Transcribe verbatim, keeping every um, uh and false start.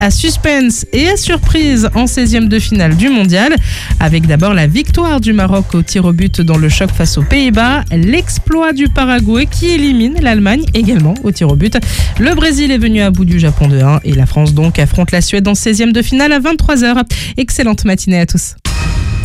à suspense et à surprise en seizième de finale du mondial. Avec d'abord la victoire du Maroc au tir au but dans le choc face aux Pays-Bas, l'exploit du Paraguay qui élimine l'Allemagne également au tir au but. Le Brésil est venu à bout du Japon deux un et la France donc affronte la Suède en seizième de finale à vingt-trois heures. Excellente matinée à tous.